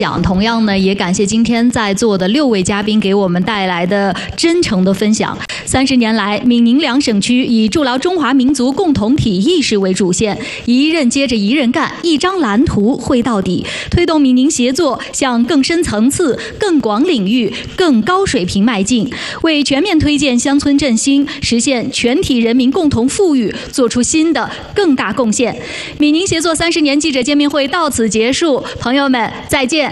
同样呢，也感谢今天在座的6位嘉宾给我们带来的真诚的分享。30年来，闽宁2省区以筑牢中华民族共同体意识为主线，一任接着一任干，一张蓝图绘到底，推动闽宁协作向更深层次、更广领域、更高水平迈进，为全面推进乡村振兴、实现全体人民共同富裕做出新的更大贡献。闽宁协作30年记者见面会到此结束，朋友们再见。